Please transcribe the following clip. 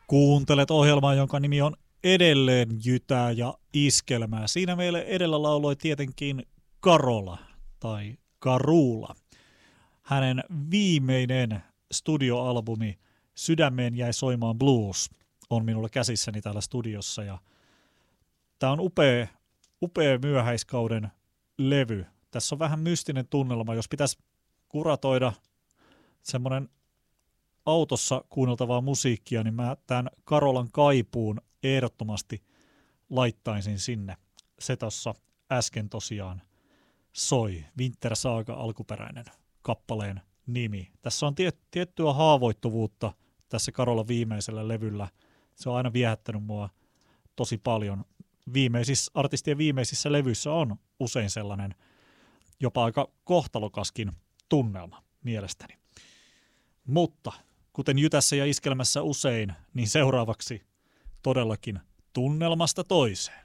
Kuuntelet ohjelmaa, jonka nimi on Edelleen Jytää ja Iskelmää. Siinä meille edellä lauloi tietenkin Karola tai Karula. Hänen viimeinen studioalbumi Sydämeen jäi soimaan blues on minulla käsissäni täällä studiossa. Ja tämä on upea myöhäiskauden levy. Tässä on vähän mystinen tunnelma, jos pitäisi kuratoida semmoinen autossa kuunneltavaa musiikkia, niin mä tämän Karolan Kaipuun ehdottomasti laittaisin sinne. Se tuossa äsken tosiaan soi. Winter Saga alkuperäinen kappaleen nimi. Tässä on tiettyä haavoittuvuutta tässä Karolan viimeisellä levyllä. Se on aina viehättänyt mua tosi paljon. Artistien viimeisissä levyissä on usein sellainen jopa aika kohtalokaskin tunnelma mielestäni. Mutta kuten Jytässä ja Iskelmässä usein, niin seuraavaksi todellakin tunnelmasta toiseen.